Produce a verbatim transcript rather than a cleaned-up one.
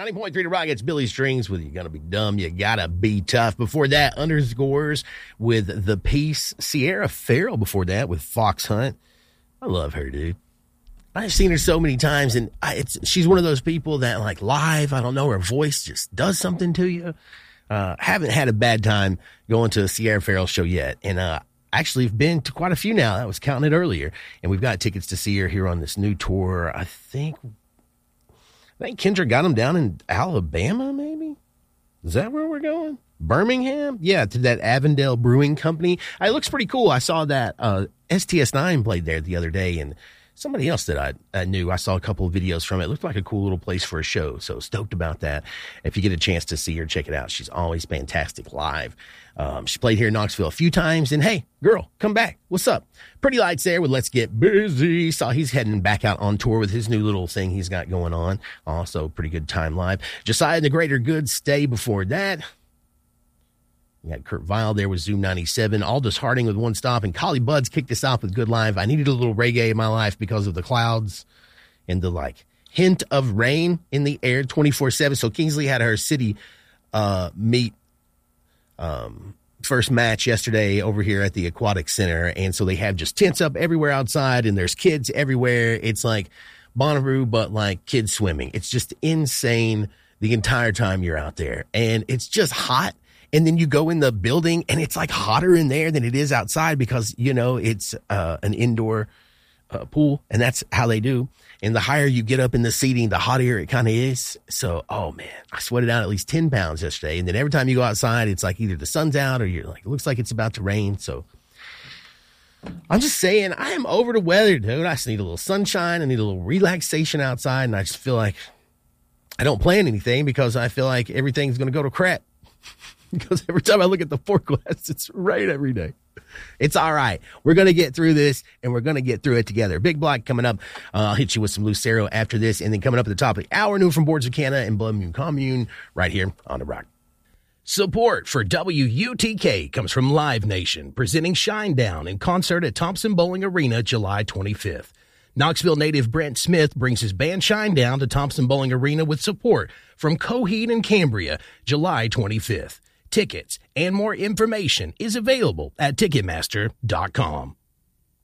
ninety point three to Rock, it's Billy Strings with You Gotta Be Dumb, You Gotta Be Tough. Before that, Underscores with The Peace. Sierra Farrell before that with Fox Hunt. I love her, dude. I've seen her so many times, and I, it's she's one of those people that, like, live, I don't know, her voice just does something to you. Uh, haven't had a bad time going to a Sierra Farrell show yet, and uh, actually have been to quite a few now. I was counting it earlier, and we've got tickets to see her here on this new tour. I think... I think Kendra got him down in Alabama, maybe? Is that where we're going? Birmingham? Yeah, to that Avondale Brewing Company. Uh, it looks pretty cool. I saw that uh, S T S nine played there the other day, and somebody else that I, I knew, I saw a couple of videos from it. It looked like a cool little place for a show, so stoked about that. If you get a chance to see her, check it out. She's always fantastic live. Um, she played here in Knoxville a few times, and hey, girl, come back. What's up? Pretty Lights there with Let's Get Busy. Saw he's heading back out on tour with his new little thing he's got going on. Also, pretty good time live. Josiah and the Greater Good stay before that. We got Kurt Vile there with Zoom ninety-seven. Aldous Harding with One Stop, and Collie Buds kicked us off with Good Live. I needed a little reggae in my life because of the clouds and the, like, hint of rain in the air twenty-four seven. So Kingsley had her city uh, meet um, first match yesterday over here at the Aquatic Center. And so they have just tents up everywhere outside, and there's kids everywhere. It's like Bonnaroo, but like kids swimming. It's just insane the entire time you're out there. And it's just hot. And then you go in the building, and it's like hotter in there than it is outside because, you know, it's uh, an indoor uh, pool, and that's how they do. And the higher you get up in the seating, the hotter it kind of is. So, oh, man, I sweated out at least ten pounds yesterday. And then every time you go outside, it's like either the sun's out or you're like, it looks like it's about to rain. So I'm just saying, I am over the weather, dude. I just need a little sunshine. I need a little relaxation outside. And I just feel like I don't plan anything because I feel like everything's going to go to crap. Because every time I look at the forecast, it's rain every day. It's all right. We're going to get through this, and we're going to get through it together. Big Block coming up. Uh, I'll hit you with some Lucero after this. And then coming up at the top of the hour, new from Boards of Canada and Blood Moon Commune right here on The Rock. Support for W U T K comes from Live Nation, presenting Shinedown in concert at Thompson Bowling Arena July twenty-fifth. Knoxville native Brent Smith brings his band Shinedown to Thompson Bowling Arena with support from Coheed and Cambria July twenty-fifth. Tickets and more information is available at Ticketmaster dot com.